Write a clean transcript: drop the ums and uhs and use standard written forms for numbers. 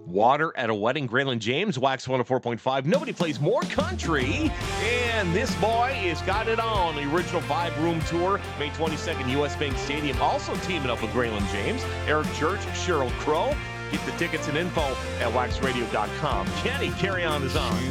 Water at a Wedding, Graylin James, Wax 104.5. Nobody plays more country. And this boy has got it on. The original Vibe Room Tour, May 22nd, U.S. Bank Stadium. Also teaming up with Graylin James, Eric Church, Sheryl Crow. Get the tickets and info at waxradio.com. Kenny, Carry On is on.